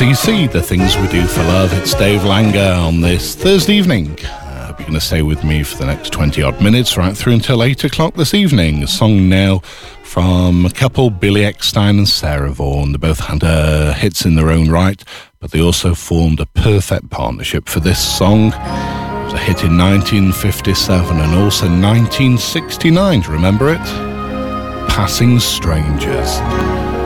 CC, The Things We Do for Love. It's Dave Langer on this Thursday evening. I hope you're going to stay with me for the next 20-odd minutes, right through until 8 o'clock this evening. A song now from a couple, Billy Eckstine and Sarah Vaughan. They both had hits in their own right, but they also formed a perfect partnership for this song. It was a hit in 1957 and also 1969. Do you remember it? Passing Strangers.